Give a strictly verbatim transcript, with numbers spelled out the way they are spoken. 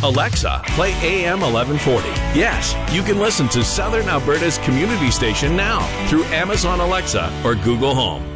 Alexa, play A M eleven forty. Yes, you can listen to Southern Alberta's community station now through Amazon Alexa or Google Home.